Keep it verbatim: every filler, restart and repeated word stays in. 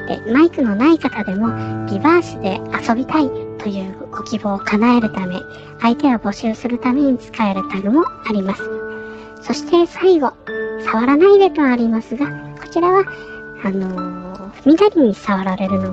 えマイクのない方でもリバースで遊びたいというご希望を叶えるため、相手を募集するために使えるタグもあります。そして最後、触らないでとありますが、こちらはあのー、緑に触られるの